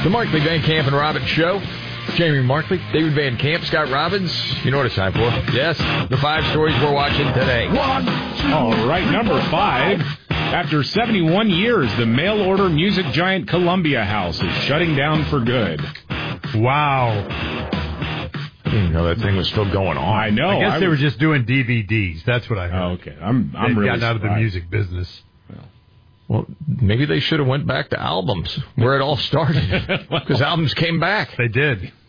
The Markley, Van Camp, and Robbins Show. Jamie Markley, David Van Camp, Scott Robbins. You know what it's time for. Yes, the 5 stories we're watching today. All right, number 5. After 71 years, the mail-order music giant Columbia House is shutting down for good. Wow. I didn't know that thing was still going on. I know. I guess they were just doing DVDs. That's what I heard. Oh, okay. I'm really gotten out of the music business. Well, maybe they should have went back to albums, where it all started, because albums came back. They did.